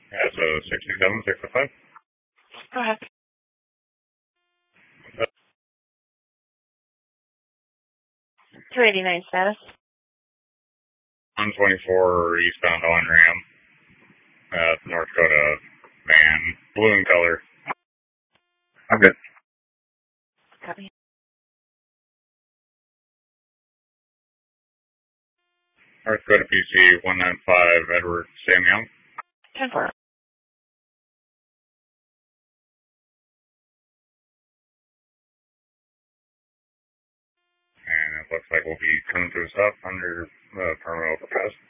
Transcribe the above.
Yeah, so 67, 605. Go ahead. 289 status. 124 eastbound on Ram. North Dakota van. Blue in color. I'm good. Copy. North Dakota PC 195 Edward Samuel. 10-4. And it looks like we'll be coming to a stop under the terminal overpass.